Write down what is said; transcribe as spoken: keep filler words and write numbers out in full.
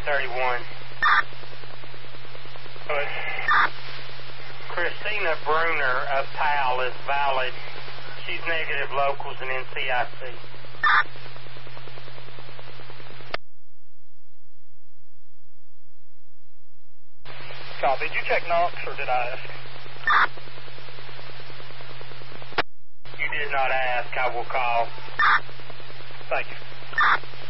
thirty-one. Christina Bruner of Powell is valid. She's negative locals and N C I C. Copy. Did you check Knox or did I ask? You did not ask. I will call. Thank you.